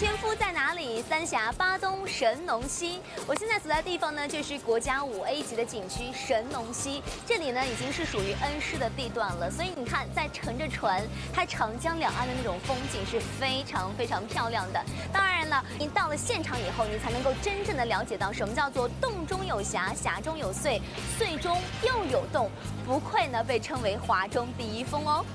前夫在哪里？三峡巴东神农溪。我现在所在的地方呢，就是国家5A 级的景区神农溪。这里呢，已经是属于恩施的地段了，所以你看，在乘着船，它长江两岸的那种风景是非常非常漂亮的。当然了，你到了现场以后，你才能够真正的了解到什么叫做洞中有峡，峡中有隧，隧中又有洞，不愧呢被称为华中第一峰哦。